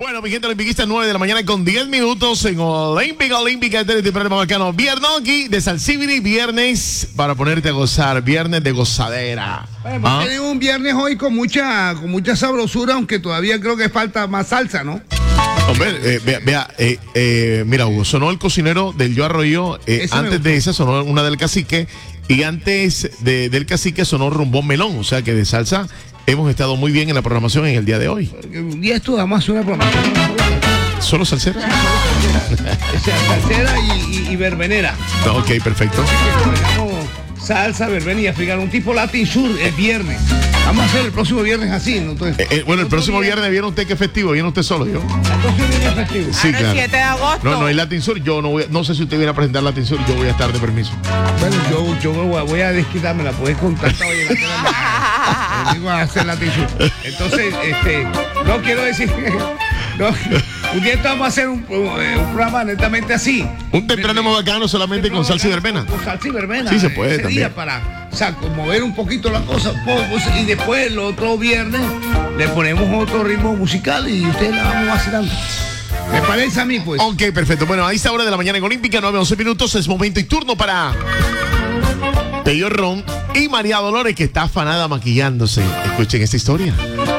Bueno, mi gente olimpiquista, 9 de la mañana con 10 minutos en Olímpica de programa bacano. Viernes aquí de Salsibiri, viernes para ponerte a gozar, viernes de gozadera. Bueno, tenemos un viernes hoy con mucha sabrosura, aunque todavía creo que falta más salsa, ¿no? Hombre, mira, Hugo, sonó el cocinero del Yo Arroyo, antes de esa sonó una del Cacique, y antes del Cacique sonó Rumbón Melón, o sea que de salsa hemos estado muy bien en la programación en el día de hoy. Porque un día esto vamos a hacer una programación. ¿Solo salsera? O sea, salsera y verbenera. No, ok, perfecto. Salsa, verbena y africana, un tipo Latin Sur el viernes. Vamos a hacer el próximo viernes así, ¿no? Entonces, bueno, el próximo viernes viene usted que es festivo, viene usted solo, yo. El próximo viernes es festivo. Sí, claro. El 7 de agosto. No hay Latin Sur, yo no sé si usted viene a presentar Latin Sur, yo voy a estar de permiso. Bueno, yo voy a desquitarme, la puedes contar. Digo a hacer Latin Sur. Entonces, no quiero decir no, un día vamos a hacer un programa netamente así. Un temprano bacano solamente con salsa y verbena. Con salsa y verbena. Sí, se puede ese también. día para mover un poquito la cosa. Y después el otro viernes le ponemos otro ritmo musical y ustedes la vamos vacilando. ¿Me parece a mí, pues? Ok, perfecto. Bueno, a esta hora de la mañana en Olímpica, 9-11 minutos, es momento y turno para Pello Ron y María Dolores, que está afanada maquillándose. Escuchen esta historia.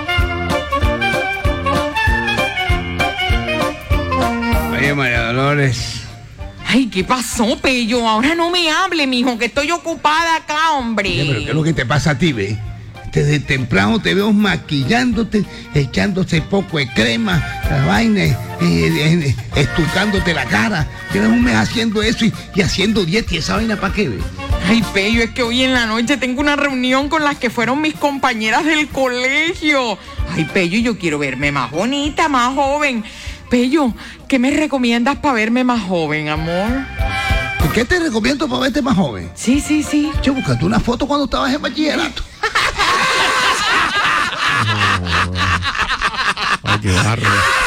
Oye, María Dolores. Ay, ¿qué pasó, Pello? Ahora no me hable, mijo, que estoy ocupada acá, hombre. Oye, pero ¿qué es lo que te pasa a ti, ve? Desde temprano te veo maquillándote, echándose poco de crema, la vaina, estucándote la cara. Tienes un mes haciendo eso y haciendo dieta, y esa vaina, ¿para qué, ve? Ay, Pello, es que hoy en la noche tengo una reunión con las que fueron mis compañeras del colegio. Ay, Pello, yo quiero verme más bonita, más joven. Pello, ¿qué me recomiendas para verme más joven, amor? ¿Qué te recomiendo para verte más joven? Sí. Che, búscate una foto cuando estabas en bachillerato. Ay, qué barro.